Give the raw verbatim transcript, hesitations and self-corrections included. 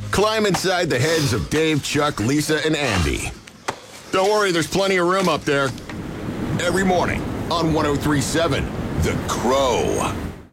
Climb inside the heads of Dave, Chuck, Lisa, and Andy. Don't worry, there's plenty of room up there. Every morning on one oh three point seven, The Crow.